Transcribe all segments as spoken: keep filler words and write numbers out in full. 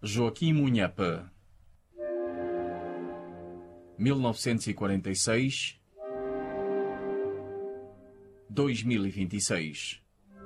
Joaquim Munhapa, mil novecentos e quarenta e seis a dois mil e vinte e seis.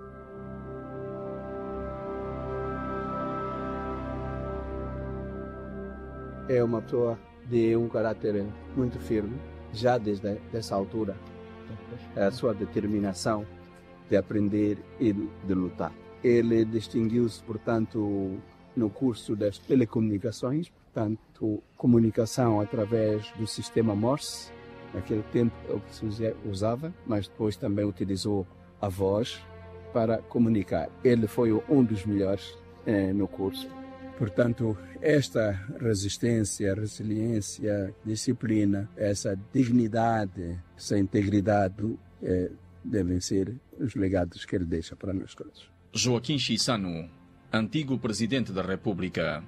É uma pessoa de um caráter muito firme, já desde essa altura. A sua determinação de aprender e de lutar. Ele distinguiu-se, portanto, no curso das telecomunicações, portanto, comunicação através do sistema Morse. Naquele tempo se usava, mas depois também utilizou a voz para comunicar. Ele foi um dos melhores eh, no curso. Portanto, esta resistência, resiliência, disciplina, essa dignidade, essa integridade eh, devem ser os legados que ele deixa para nós todos. Joaquim Chissano, antigo presidente da República.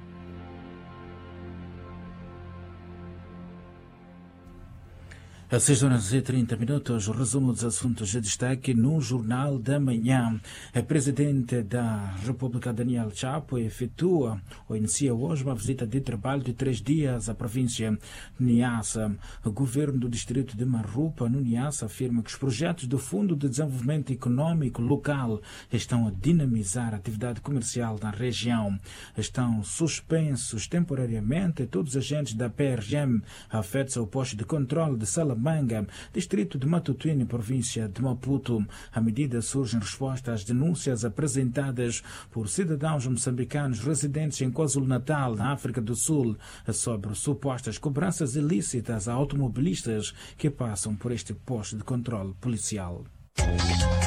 Às seis horas e trinta minutos, o resumo dos assuntos de destaque no Jornal da Manhã. A Presidente da República, Daniel Chapo, efetua ou inicia hoje uma visita de trabalho de três dias à província de Niassa. O governo do distrito de Marrupa, no Niassa, afirma que os projetos do Fundo de Desenvolvimento Econômico Local estão a dinamizar a atividade comercial na região. Estão suspensos temporariamente todos os agentes da P R M afetos ao posto de controle de Salamanga, distrito de Matutuine, província de Maputo. A medida surge em resposta às denúncias apresentadas por cidadãos moçambicanos residentes em KwaZulu-Natal, na África do Sul, sobre supostas cobranças ilícitas a automobilistas que passam por este posto de controle policial.